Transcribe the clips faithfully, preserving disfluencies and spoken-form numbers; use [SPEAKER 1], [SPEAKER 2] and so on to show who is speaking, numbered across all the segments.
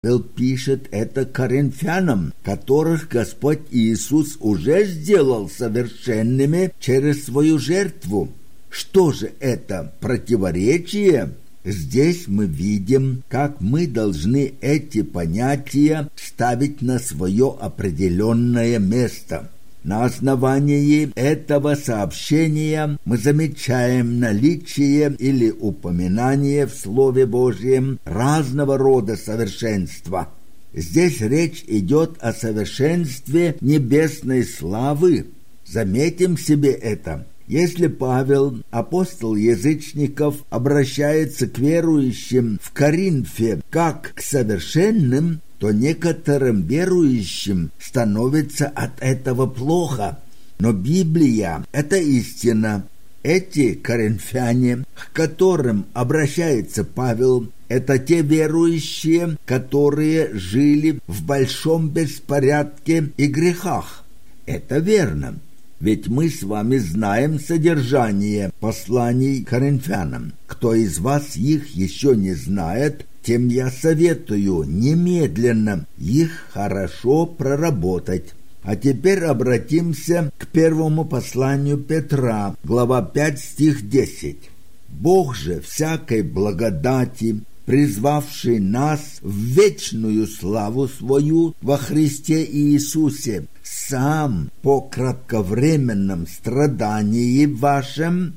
[SPEAKER 1] Павел пишет это коринфянам, которых Господь Иисус уже сделал совершенными через свою жертву. Что же это противоречие? Здесь мы видим, как мы должны эти понятия ставить на свое определенное место. На основании этого сообщения мы замечаем наличие или упоминание в Слове Божьем разного рода совершенства. Здесь речь идет о совершенстве небесной славы. Заметим себе это. Если Павел, апостол язычников, обращается к верующим в Коринфе как к совершенным, то некоторым верующим становится от этого плохо. Но Библия – это истина. Эти коринфяне, к которым обращается Павел, это те верующие, которые жили в большом беспорядке и грехах. Это верно. Ведь мы с вами знаем содержание посланий коринфянам. Кто из вас их еще не знает, тем я советую немедленно их хорошо проработать. А теперь обратимся к первому посланию Петра, глава пять, стих десять. «Бог же всякой благодати, призвавший нас в вечную славу свою во Христе Иисусе, сам по кратковременном страдании вашем,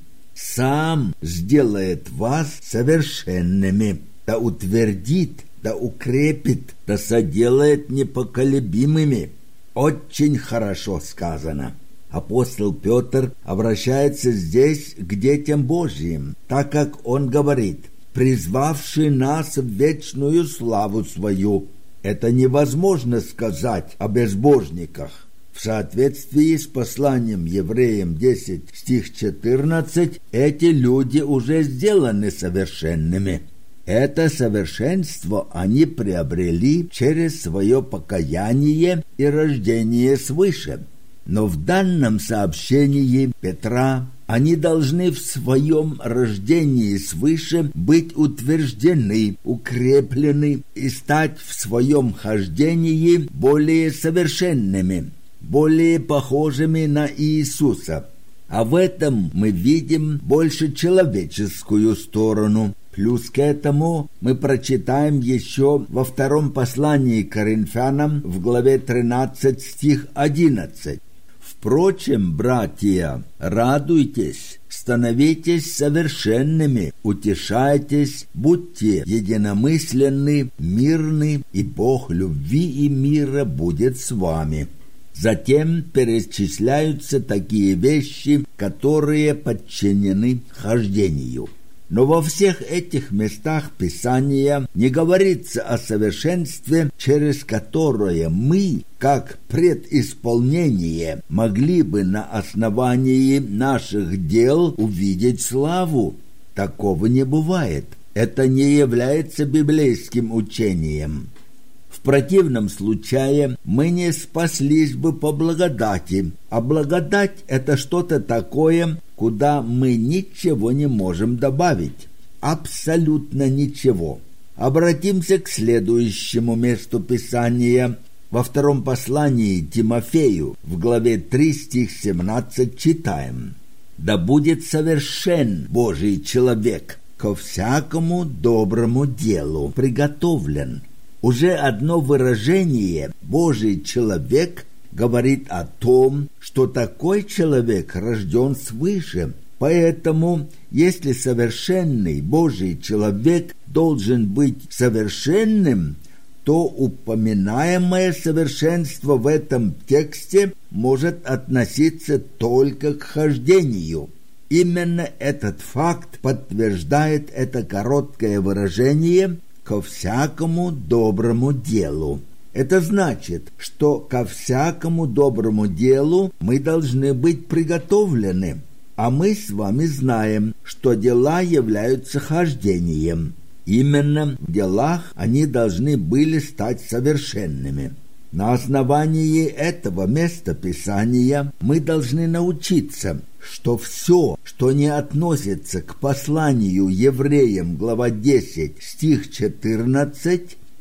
[SPEAKER 1] сам сделает вас совершенными, да утвердит, да укрепит, да соделает непоколебимыми». Очень хорошо сказано. Апостол Петр обращается здесь к детям Божьим, так как он говорит: «призвавший нас в вечную славу свою». Это невозможно сказать о безбожниках. В соответствии с посланием Евреям десять, стих четырнадцать, эти люди уже сделаны совершенными. Это совершенство они приобрели через свое покаяние и рождение свыше. Но в данном сообщении Петра они должны в своем рождении свыше быть утверждены, укреплены и стать в своем хождении более совершенными, более похожими на Иисуса. А в этом мы видим больше человеческую сторону. Плюс к этому мы прочитаем еще во втором послании к Коринфянам в главе тринадцать, стих одиннадцать. «Впрочем, братья, радуйтесь, становитесь совершенными, утешайтесь, будьте единомысленны, мирны, и Бог любви и мира будет с вами». Затем перечисляются такие вещи, которые подчинены хождению. Но во всех этих местах Писания не говорится о совершенстве, через которое мы, как предисполнение, могли бы на основании наших дел увидеть славу. Такого не бывает. Это не является библейским учением. В противном случае мы не спаслись бы по благодати, а благодать – это что-то такое, куда мы ничего не можем добавить. Абсолютно ничего. Обратимся к следующему месту Писания. Во втором послании Тимофею, в главе три, стих семнадцать, читаем: «Да будет совершен Божий человек, ко всякому доброму делу приготовлен». Уже одно выражение «Божий человек» говорит о том, что такой человек рожден свыше. Поэтому, если совершенный Божий человек должен быть совершенным, то упоминаемое совершенство в этом тексте может относиться только к хождению. Именно этот факт подтверждает это короткое выражение «ко всякому доброму делу». Это значит, что ко всякому доброму делу мы должны быть приготовлены. А мы с вами знаем, что дела являются хождением. Именно в делах они должны были стать совершенными. На основании этого места Писания мы должны научиться, что все, что не относится к посланию евреям, глава десять, стих четырнадцать,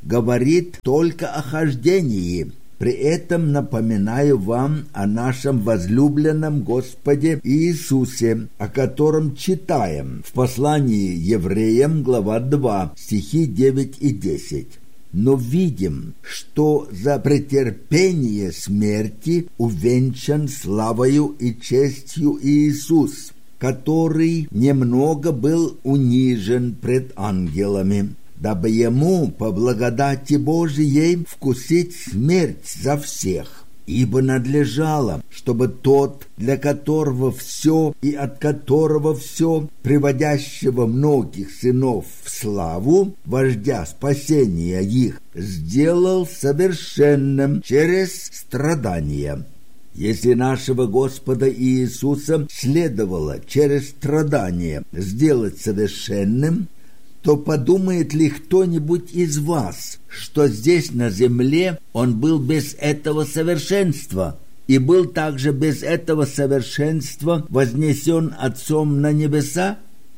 [SPEAKER 1] говорит только о хождении. При этом напоминаю вам о нашем возлюбленном Господе Иисусе, о котором читаем в послании Евреям, глава два, стихи девять и десять. Но видим, что за претерпение смерти увенчан славою и честью Иисус, который немного был унижен пред ангелами, дабы ему по благодати Божией вкусить смерть за всех. Ибо надлежало, чтобы тот, для которого все и от которого все, приводящего многих сынов в славу, вождя спасения их, сделал совершенным через страдания. Если нашего Господа Иисуса следовало через страдания сделать совершенным, то подумает ли кто-нибудь из вас, что здесь на земле он был без этого совершенства, и был также без этого совершенства вознесен Отцом на небеса?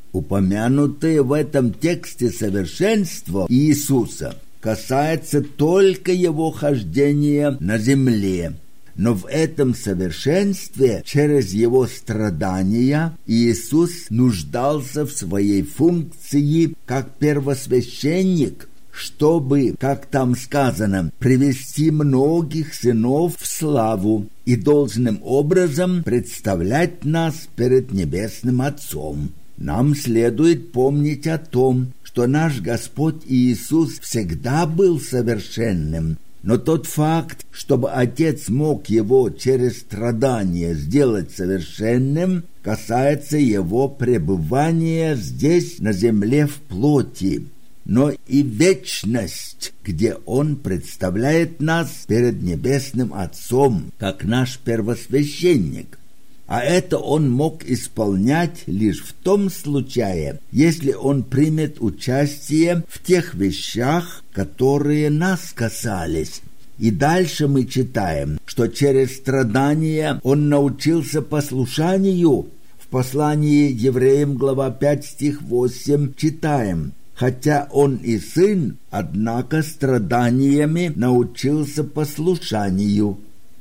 [SPEAKER 1] Упомянутое в этом тексте совершенство Иисуса касается только его хождения на земле. Но в этом совершенстве через его страдания Иисус нуждался в своей функции как первосвященник, чтобы, как там сказано, привести многих сынов в славу и должным образом представлять нас перед Небесным Отцом. Нам следует помнить о том, что наш Господь Иисус всегда был совершенным, но тот факт, чтобы Отец мог его через страдания сделать совершенным, касается его пребывания здесь, на земле, в плоти, но и вечность, где он представляет нас перед Небесным Отцом, как наш первосвященник. А это он мог исполнять лишь в том случае, если он примет участие в тех вещах, которые нас касались. И дальше мы читаем, что через страдания он научился послушанию. В послании Евреям, глава пять, стих восемь, читаем: «Хотя он и сын, однако страданиями научился послушанию».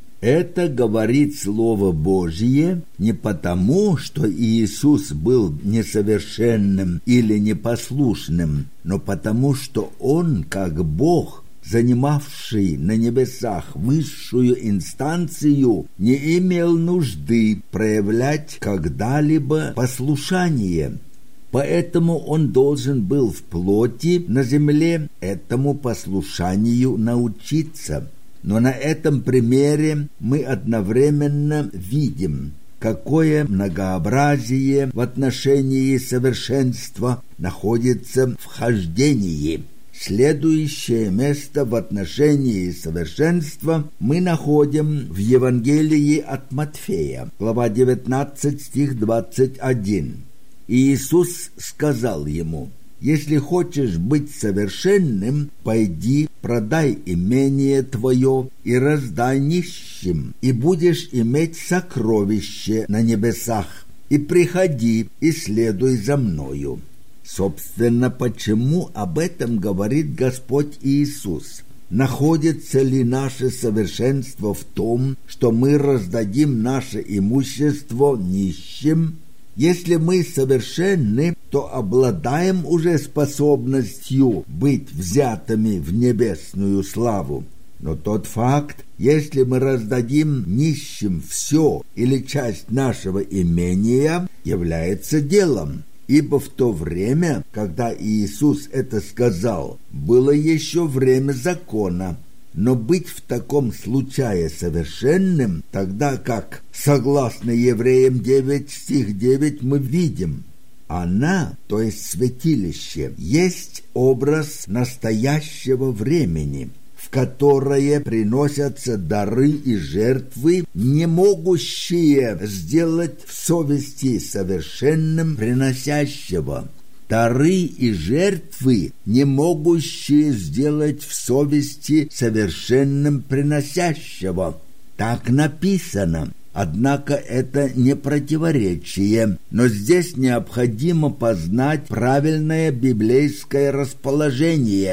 [SPEAKER 1] Это говорит Слово Божье не потому, что Иисус был несовершенным или непослушным, но потому, что Он, как Бог, занимавший на небесах высшую инстанцию, не имел нужды проявлять когда-либо послушание. Поэтому Он должен был в плоти на земле этому послушанию научиться. Но на этом примере мы одновременно видим, какое многообразие в отношении совершенства находится в хождении. Следующее место в отношении совершенства мы находим в Евангелии от Матфея, глава девятнадцать, стих двадцать один. Иисус сказал ему: «Если хочешь быть совершенным, пойди, продай имение твое и раздай нищим, и будешь иметь сокровище на небесах, и приходи, и следуй за мною». Собственно, почему об этом говорит Господь Иисус? Находится ли наше совершенство в том, что мы раздадим наше имущество нищим? Если мы совершенны, то обладаем уже способностью быть взятыми в небесную славу. Но тот факт, если мы раздадим нищим все или часть нашего имения, является делом. Ибо в то время, когда Иисус это сказал, было еще время закона. Но быть в таком случае совершенным, тогда как, согласно Евреям девять, стих девять, мы видим, она, то есть святилище, есть образ настоящего времени, в которое приносятся дары и жертвы, не могущие сделать в совести совершенным приносящего. Дары и жертвы, не могущие сделать в совести совершенным приносящего. Так написано. Однако это не противоречие, но здесь необходимо познать правильное библейское расположение,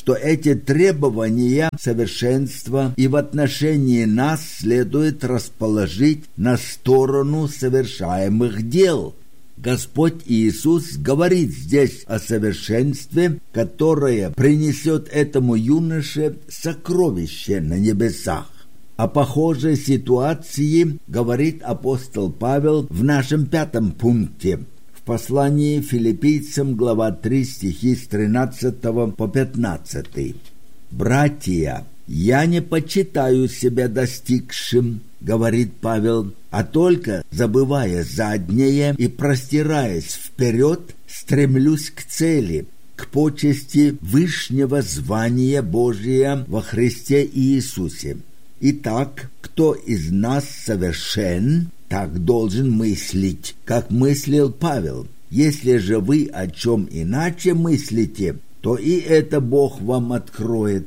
[SPEAKER 1] что эти требования совершенства и в отношении нас следует расположить на сторону совершаемых дел. Господь Иисус говорит здесь о совершенстве, которое принесет этому юноше сокровище на небесах. О похожей ситуации говорит апостол Павел в нашем пятом пункте. В послании Филиппийцам, глава три, стихи с тринадцатого по пятнадцатый. «Братья, я не почитаю себя достигшим, — говорит Павел, — а только, забывая заднее и простираясь вперед, стремлюсь к цели, к почести вышнего звания Божия во Христе Иисусе. Итак, кто из нас совершен, так должен мыслить, как мыслил Павел. Если же вы о чем иначе мыслите, то и это Бог вам откроет.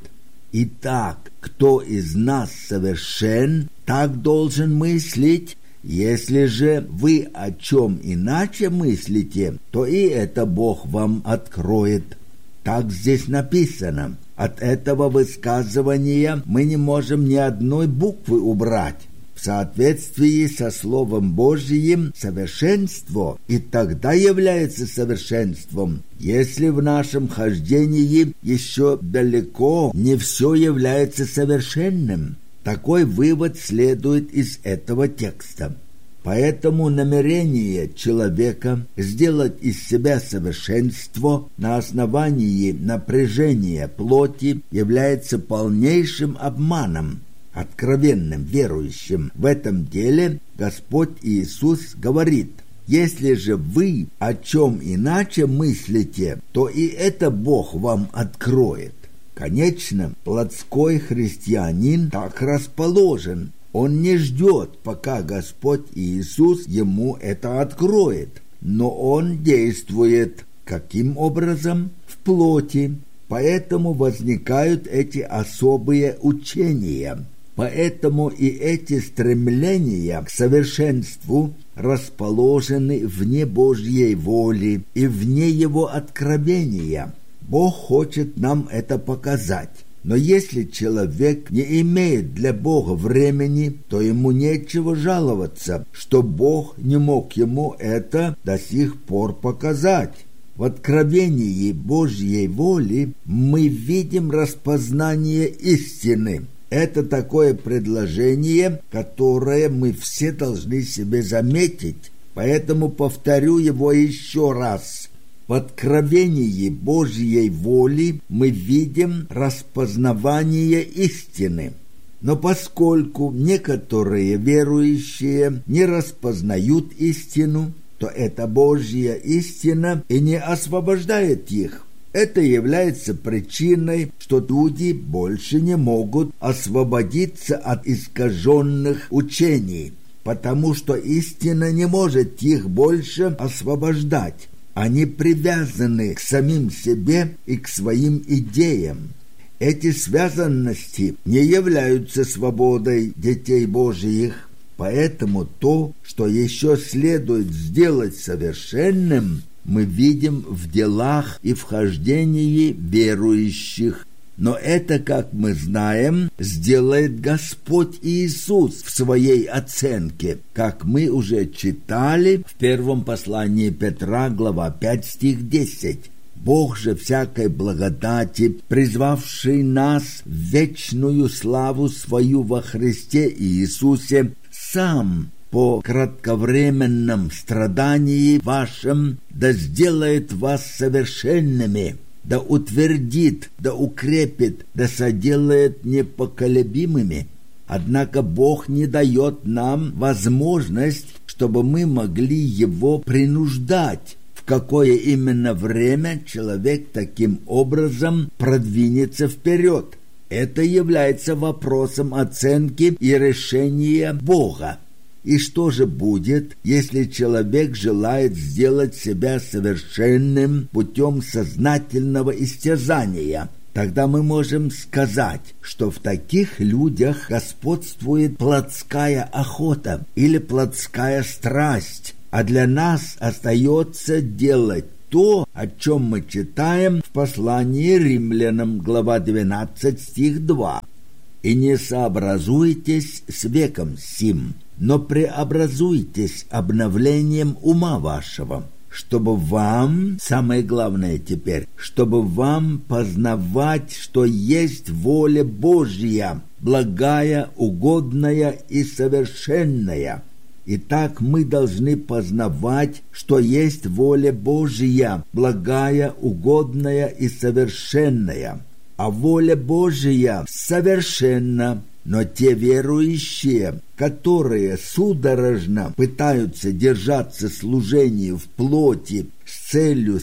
[SPEAKER 1] Итак, кто из нас совершен, так должен мыслить. Если же вы о чем иначе мыслите, то и это Бог вам откроет». Так здесь написано. От этого высказывания мы не можем ни одной буквы убрать. В соответствии со Словом Божьим совершенство и тогда является совершенством, если в нашем хождении еще далеко не все является совершенным. Такой вывод следует из этого текста. Поэтому намерение человека сделать из себя совершенство на основании напряжения плоти является полнейшим обманом. Откровенным верующим в этом деле Господь Иисус говорит: «Если же вы о чем иначе мыслите, то и это Бог вам откроет». Конечно, плотской христианин так расположен. Он не ждет, пока Господь Иисус ему это откроет, но он действует. Каким образом? В плоти. Поэтому возникают эти особые учения. Поэтому и эти стремления к совершенству расположены вне Божьей воли и вне Его откровения. Бог хочет нам это показать. Но если человек не имеет для Бога времени, то ему нечего жаловаться, что Бог не мог ему это до сих пор показать. В откровении Божьей воли мы видим распознание истины. Это такое предложение, которое мы все должны себе заметить, поэтому повторю его еще раз. В откровении Божьей воли мы видим распознавание истины. Но поскольку некоторые верующие не распознают истину, то эта Божья истина и не освобождает их. Это является причиной, что люди больше не могут освободиться от искаженных учений, потому что истина не может их больше освобождать. Они привязаны к самим себе и к своим идеям. Эти связанности не являются свободой детей Божьих, поэтому то, что еще следует сделать совершенным, мы видим в делах и в хождении верующих. Но это, как мы знаем, сделает Господь Иисус в своей оценке, как мы уже читали в первом послании Петра, глава пять, стих десять. «Бог же всякой благодати, призвавший нас в вечную славу свою во Христе Иисусе, сам по кратковременном страдании вашем да сделает вас совершенными, да утвердит, да укрепит, да соделает непоколебимыми». Однако Бог не дает нам возможность, чтобы мы могли Его принуждать, в какое именно время человек таким образом продвинется вперед. Это является вопросом оценки и решения Бога. И что же будет, если человек желает сделать себя совершенным путем сознательного истязания? Тогда мы можем сказать, что в таких людях господствует плотская охота или плотская страсть, а для нас остается делать то, о чем мы читаем в послании Римлянам, глава двенадцать, стих два. «И не сообразуйтесь с веком сим, но преобразуйтесь обновлением ума вашего, чтобы вам, самое главное теперь, чтобы вам познавать, что есть воля Божья, благая, угодная и совершенная». Итак, мы должны познавать, что есть воля Божья, благая, угодная и совершенная. А воля Божья совершенна, но те верующие, которые судорожно пытаются держаться служению в плоти с целью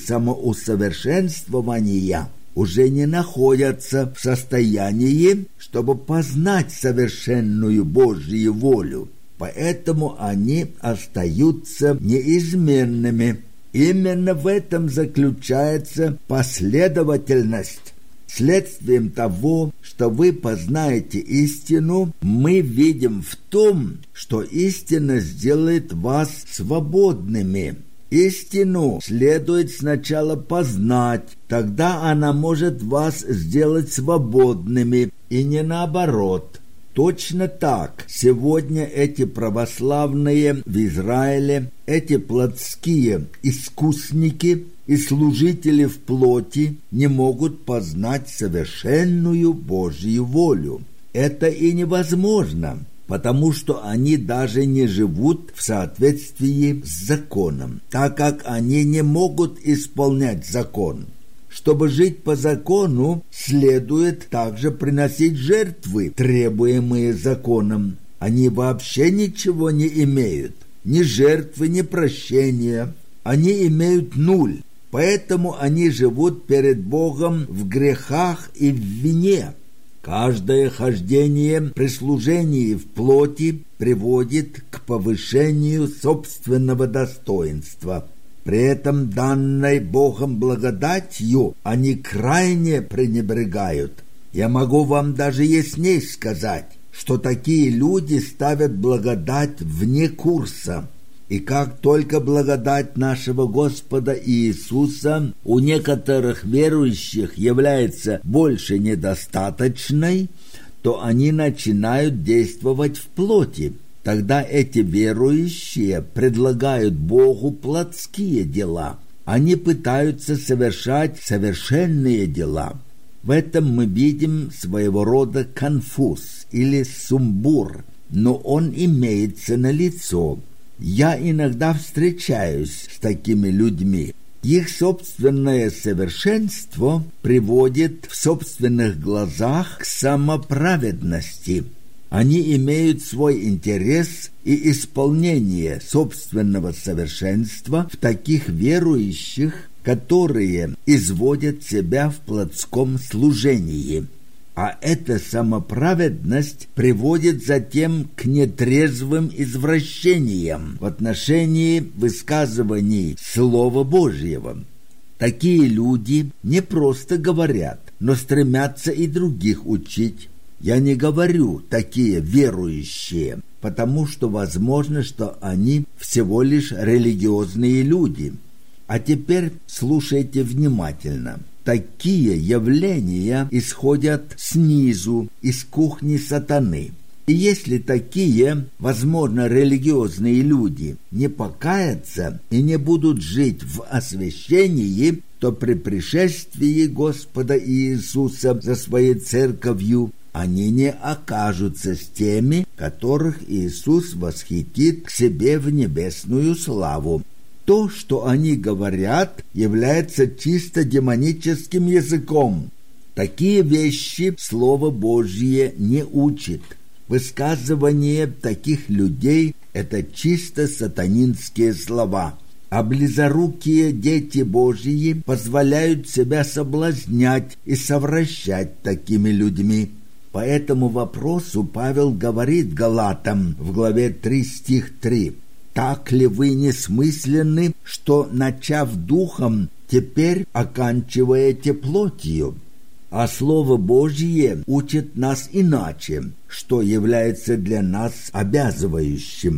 [SPEAKER 1] самоусовершенствования, уже не находятся в состоянии, чтобы познать совершенную Божью волю. Поэтому они остаются неизменными. Именно в этом заключается последовательность. Следствием того, что вы познаете истину, мы видим в том, что истина сделает вас свободными. Истину следует сначала познать, тогда она может вас сделать свободными, и не наоборот. Точно так, сегодня эти православные в Израиле, эти плотские искусники и служители в плоти не могут познать совершенную Божью волю. Это и невозможно, потому что они даже не живут в соответствии с законом, так как они не могут исполнять закон. Чтобы жить по закону, следует также приносить жертвы, требуемые законом. Они вообще ничего не имеют, ни жертвы, ни прощения. Они имеют нуль, поэтому они живут перед Богом в грехах и в вине. Каждое хождение при служении в плоти приводит к повышению собственного достоинства. При этом данной Богом благодатью они крайне пренебрегают. Я могу вам даже ясней сказать, что такие люди ставят благодать вне курса. И как только благодать нашего Господа Иисуса у некоторых верующих является больше недостаточной, то они начинают действовать в плоти. Тогда эти верующие предлагают Богу плотские дела. Они пытаются совершать совершенные дела. В этом мы видим своего рода конфуз или сумбур, но он имеется налицо. Я иногда встречаюсь с такими людьми. Их собственное совершенство приводит в собственных глазах к самоправедности. Они имеют свой интерес и исполнение собственного совершенства в таких верующих, которые изводят себя в плотском служении. А эта самоправедность приводит затем к нетрезвым извращениям в отношении высказываний Слова Божьего. Такие люди не просто говорят, но стремятся и других учить. Я не говорю «такие верующие», потому что возможно, что они всего лишь религиозные люди. А теперь слушайте внимательно. Такие явления исходят снизу, из кухни сатаны. И если такие, возможно, религиозные люди не покаятся и не будут жить в освящении, то при пришествии Господа Иисуса за своей церковью они не окажутся с теми, которых Иисус восхитит к себе в небесную славу. То, что они говорят, является чисто демоническим языком. Такие вещи Слово Божье не учит. Высказывание таких людей – это чисто сатанинские слова. А близорукие дети Божьи позволяют себя соблазнять и совращать такими людьми. По этому вопросу Павел говорит Галатам в главе три, стих три. «Так ли вы несмысленны, что, начав духом, теперь оканчиваете плотью?» А Слово Божье учит нас иначе, что является для нас обязывающим.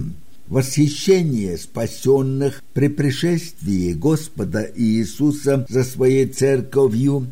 [SPEAKER 1] Восхищение спасенных при пришествии Господа Иисуса за Своей Церковью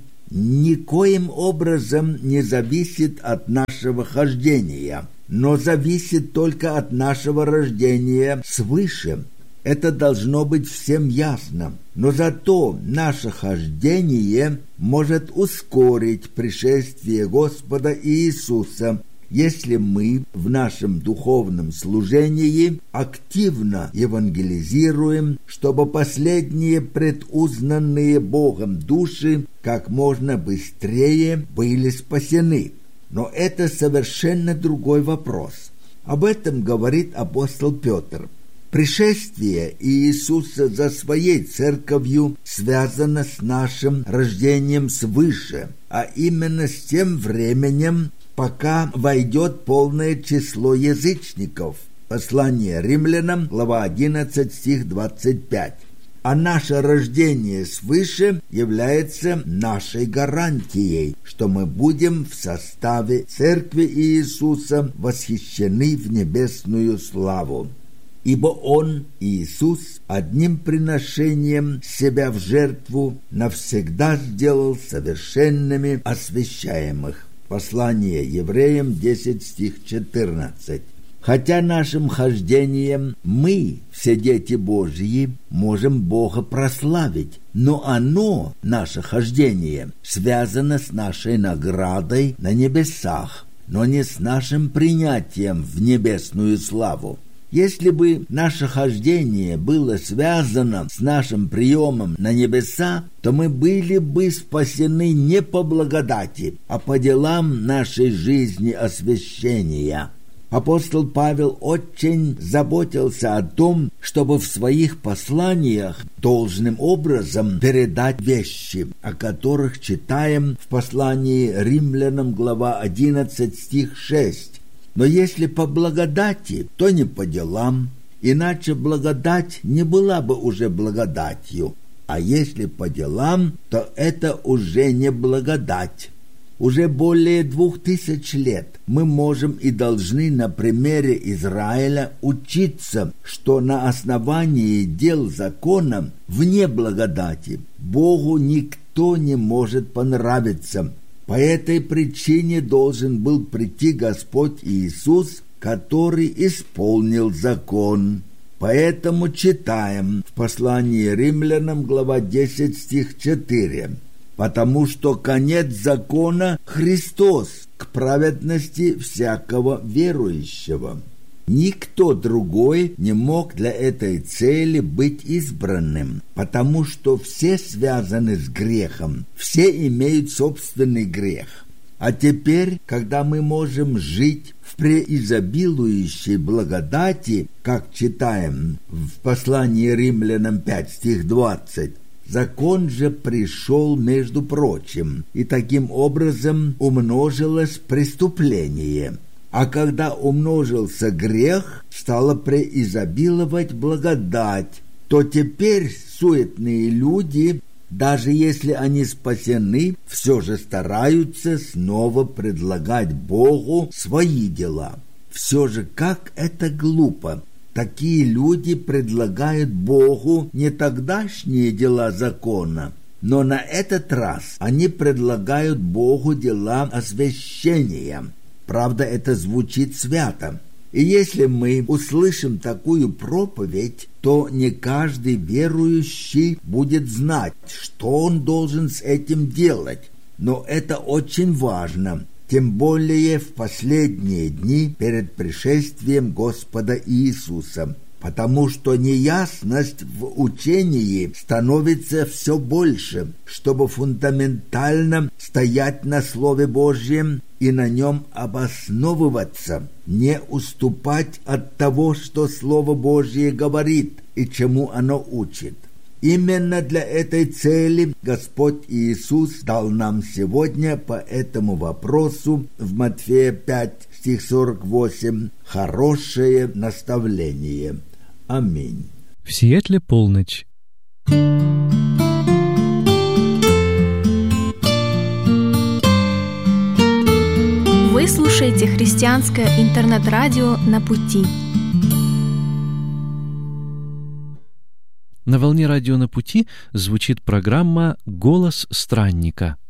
[SPEAKER 1] никоим образом не зависит от нашего хождения, но зависит только от нашего рождения свыше. Это должно быть всем ясно. Но зато наше хождение может ускорить пришествие Господа Иисуса, если мы в нашем духовном служении активно евангелизируем, чтобы последние предузнанные Богом души как можно быстрее были спасены. Но это совершенно другой вопрос. Об этом говорит апостол Петр. Пришествие Иисуса за Своей Церковью связано с нашим рождением свыше, а именно с тем временем, пока войдет полное число язычников. Послание римлянам, глава одиннадцать, стих двадцать пять. А наше рождение свыше является нашей гарантией, что мы будем в составе Церкви Иисуса восхищены в небесную славу. Ибо Он, Иисус, одним приношением себя в жертву навсегда сделал совершенными освящаемых. Послание евреям десять, стих четырнадцать. Хотя нашим хождением мы, все дети Божьи, можем Бога прославить, но оно, наше хождение, связано с нашей наградой на небесах, но не с нашим принятием в небесную славу. Если бы наше хождение было связано с нашим приемом на небеса, то мы были бы спасены не по благодати, а по делам нашей жизни освящения. Апостол Павел очень заботился о том, чтобы в своих посланиях должным образом передать вещи, о которых читаем в послании римлянам, глава одиннадцать, стих шесть. Но если по благодати, то не по делам, иначе благодать не была бы уже благодатью, а если по делам, то это уже не благодать. Уже более двух тысяч лет мы можем и должны на примере Израиля учиться, что на основании дел закона вне благодати Богу никто не может понравиться. По этой причине должен был прийти Господь Иисус, который исполнил закон. Поэтому читаем в послании римлянам, глава десять, стих четыре. «Потому что конец закона – Христос к праведности всякого верующего». Никто другой не мог для этой цели быть избранным, потому что все связаны с грехом, все имеют собственный грех. А теперь, когда мы можем жить в преизобилующей благодати, как читаем в послании римлянам пять, стих двадцать, закон же пришел, между прочим, и таким образом умножилось преступление. А когда умножился грех, стало преизобиловать благодать, то теперь суетные люди, даже если они спасены, все же стараются снова предлагать Богу свои дела. Все же как это глупо! Такие люди предлагают Богу не тогдашние дела закона, но на этот раз они предлагают Богу дела освящения. Правда, это звучит свято. И если мы услышим такую проповедь, то не каждый верующий будет знать, что он должен с этим делать. Но это очень важно, тем более в последние дни перед пришествием Господа Иисуса, потому что неясность в учении становится все больше, чтобы фундаментально стоять на Слове Божьем и на нем обосновываться, не уступать от того, что Слово Божье говорит и чему оно учит. Именно для этой цели Господь Иисус дал нам сегодня по этому вопросу в Матфея пять, стих сорок восемь, хорошее наставление. Аминь.
[SPEAKER 2] В Сиэтле полночь.
[SPEAKER 3] Вы слушаете христианское интернет-радио «На пути».
[SPEAKER 2] На волне радио «На пути» звучит программа «Голос странника».